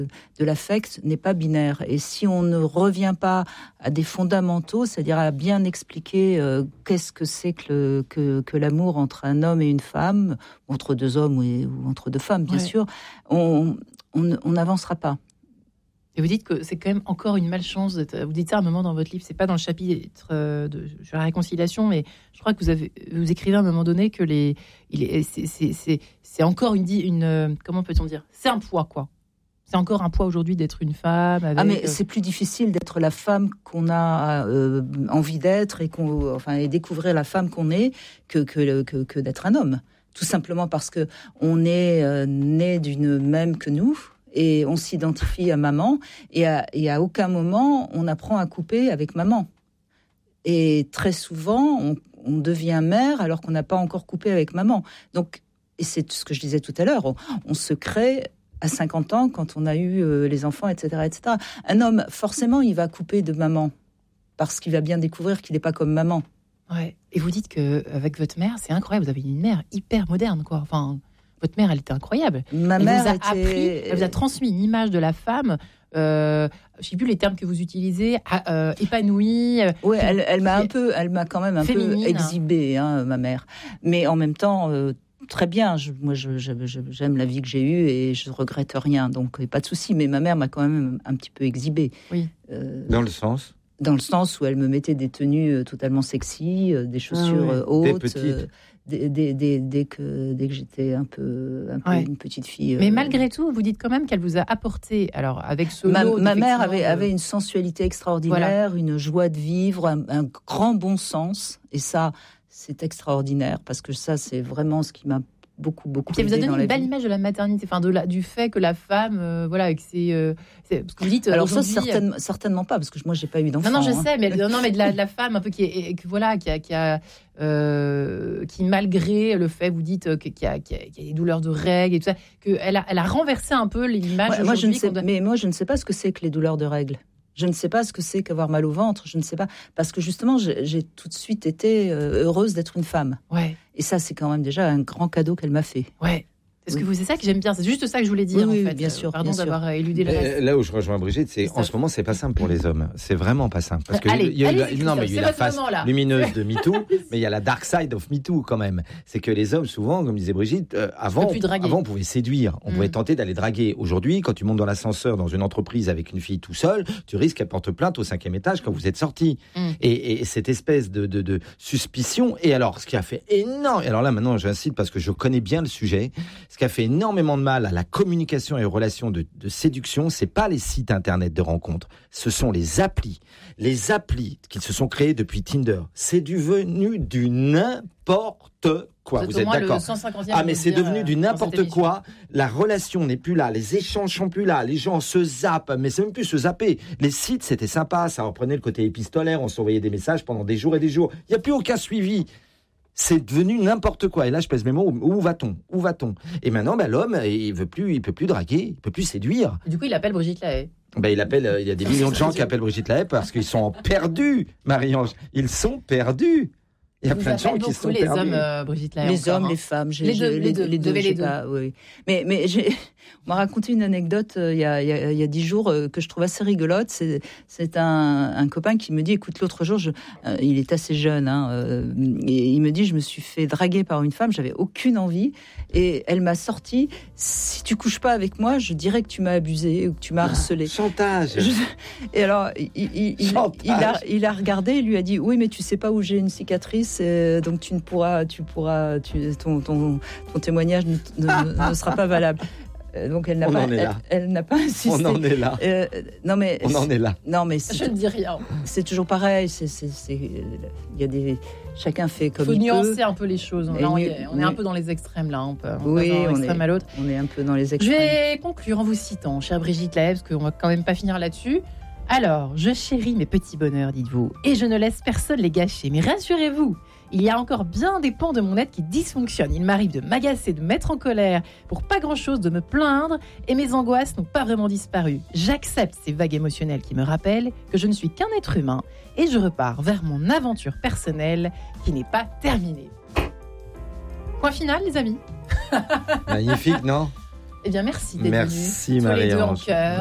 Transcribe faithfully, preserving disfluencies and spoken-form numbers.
de l'affect n'est pas binaire. Et si on ne revient pas à des fondamentaux, c'est-à-dire à bien expliquer euh, qu'est-ce que c'est que, le, que, que l'amour entre un homme et une femme, entre deux hommes ou, ou entre deux femmes, bien ouais. sûr, on n'avancera pas. Et vous dites que c'est quand même encore une malchance. Vous dites ça à un moment dans votre livre, c'est pas dans le chapitre de sur la réconciliation, mais je crois que vous avez vous écrivez à un moment donné que les il est c'est c'est c'est, c'est encore une une comment peut-on dire, c'est un poids quoi. C'est encore un poids aujourd'hui d'être une femme. Avec... Ah mais c'est plus difficile d'être la femme qu'on a euh, envie d'être et qu'on enfin et découvrir la femme qu'on est que que que, que d'être un homme. Tout simplement parce que on est euh, né d'une même que nous. Et on s'identifie à maman, et à, et à aucun moment on apprend à couper avec maman. Et très souvent, on, on devient mère alors qu'on n'a pas encore coupé avec maman. Donc, et c'est ce que je disais tout à l'heure, on, on se crée à cinquante ans quand on a eu euh, les enfants, et cetera, et cetera. Un homme, forcément, il va couper de maman parce qu'il va bien découvrir qu'il n'est pas comme maman. Ouais. Et vous dites qu'avec votre mère, c'est incroyable, vous avez une mère hyper moderne, quoi. Enfin... Votre mère, elle était incroyable. Ma elle mère vous a était... appris, elle vous a transmis une image de la femme. Euh, je ne sais plus les termes que vous utilisez, euh, épanouie. Oui, elle, elle m'a un peu, elle m'a quand même un féminine. peu exhibée, hein, ma mère. Mais en même temps, euh, très bien. Je, moi, je, je, je, j'aime la vie que j'ai eue et je ne regrette rien. Donc, pas de souci. Mais ma mère m'a quand même un petit peu exhibée. Oui. Euh, Dans le sens Dans le sens où elle me mettait des tenues totalement sexy, des chaussures ah, oui. hautes. Des petites. Dès, dès, dès, dès, que, dès que j'étais un peu, un peu ouais. une petite fille. Mais euh... malgré tout, vous dites quand même qu'elle vous a apporté, alors avec ce ma, lot ma mère avait, de... avait une sensualité extraordinaire, voilà. une joie de vivre, un, un grand bon sens, et ça, c'est extraordinaire, parce que ça, c'est vraiment ce qui m'a beaucoup, beaucoup aidé. Vous avez donné une belle vie. image de la maternité, enfin de la, du fait que la femme, euh, voilà, avec ses, euh, c'est, parce que vous dites. Alors ça, certaine, certainement pas, parce que moi, j'ai pas eu d'enfant. Non, non, je hein. sais, mais non, non, mais de la, de la femme un peu qui est, qui, voilà, qui a, qui a, euh, qui malgré le fait, vous dites, qu'il y a, qu'il y a, qu'il y a des douleurs de règles et tout ça, qu'elle a, elle a renversé un peu l'image. Ouais, moi, je ne sais, doit... mais moi, je ne sais pas ce que c'est que les douleurs de règles. Je ne sais pas ce que c'est qu'avoir mal au ventre. Je ne sais pas. Parce que justement, j'ai, j'ai tout de suite été heureuse d'être une femme. Ouais. Et ça, c'est quand même déjà un grand cadeau qu'elle m'a fait. Ouais. Est-ce oui. que vous, c'est ça que j'aime bien, c'est juste ça que je voulais dire oui, en fait. Bien sûr, pardon bien d'avoir sûr. éludé le reste. Là où je rejoins Brigitte, c'est, c'est en ce moment c'est pas simple pour les hommes, c'est vraiment pas simple parce que allez, il y a allez, eu la, non mais il y a eu la face moment, lumineuse de MeToo, mais il y a la dark side of MeToo quand même. C'est que les hommes souvent, comme disait Brigitte, euh, avant, avant on pouvait séduire, on mm. pouvait tenter d'aller draguer. Aujourd'hui, quand tu montes dans l'ascenseur dans une entreprise avec une fille tout seul, tu risques qu'elle porte plainte au cinquième étage quand vous êtes sortis. Mm. Et, et cette espèce de, de, de suspicion. Et alors, ce qui a fait énorme, alors là maintenant j'incite parce que je connais bien le sujet, ce qui a fait énormément de mal à la communication communication et relations de, de séduction, c'est pas les sites internet de rencontres, ce sont les applis. Les applis qui se sont créées depuis Tinder, c'est devenu du n'importe quoi. Vous, Vous êtes d'accord? Ah mais c'est devenu du n'importe quoi. La relation n'est plus là, les échanges sont plus là, les gens se zappent, mais c'est même plus se zapper. Les sites c'était sympa, ça reprenait le côté épistolaire, on s'envoyait des messages pendant des jours et des jours. Il n'y a plus aucun suivi. C'est devenu n'importe quoi. Et là, je pèse mes mots. Où, où va-t-on Où va-t-on Et maintenant, ben, l'homme, il veut plus, il peut plus draguer, il peut plus séduire. Et du coup, il appelle Brigitte Lahaie. Ben, il appelle. Il y a des millions de gens qui appellent Brigitte Lahaie parce qu'ils sont perdus, Marie-Ange. Ils sont perdus. Il y a plein de gens qui sont les perdus. Hommes, euh, Brigitte Lahaie, les hommes, hein. les femmes, j'ai, les deux, j'ai, les deux, les deux, les deux. Pas, oui. Mais, mais j'ai, on m'a raconté une anecdote euh, il y a, il y a, il y a dix jours euh, que je trouve assez rigolote. C'est, c'est un, un copain qui me dit, écoute, l'autre jour, je, euh, il est assez jeune, hein, euh, et il me dit, je me suis fait draguer par une femme, j'avais aucune envie, et elle m'a sorti, si tu couches pas avec moi, je dirais que tu m'as abusé ou que tu m'as harcelé. Chantage. Je, et alors, il, il, il, il, a, il a regardé, il lui a dit, oui, mais tu sais pas où j'ai une cicatrice, euh, donc tu ne pourras, tu pourras, tu, ton, ton, ton témoignage ne, ne, ne sera pas valable. Donc elle n'a on pas, en est elle, là. elle n'a pas insisté. On en est là. Euh, non mais on en est là. Non mais c'est, je ne dis rien. C'est toujours pareil. C'est, c'est, c'est, il y a des, chacun fait comme il peut. Il faut nuancer un peu les choses. Là, on, est, on est un peu dans les extrêmes là. On peut, on oui, on extrême est, à l'autre. On est un peu dans les extrêmes. Je vais conclure en vous citant, chère Brigitte Lahaie, parce qu'on va quand même pas finir là-dessus. Alors, je chéris mes petits bonheurs, dites-vous, et je ne laisse personne les gâcher. Mais rassurez-vous, il y a encore bien des pans de mon être qui dysfonctionnent. Il m'arrive de m'agacer, de me mettre en colère, pour pas grand-chose, de me plaindre, et mes angoisses n'ont pas vraiment disparu. J'accepte ces vagues émotionnelles qui me rappellent que je ne suis qu'un être humain, et je repars vers mon aventure personnelle qui n'est pas terminée. Point final, les amis. Magnifique, non ? Eh bien, merci d'être Merci venus. Tous les deux en Marie-Ange. cœur.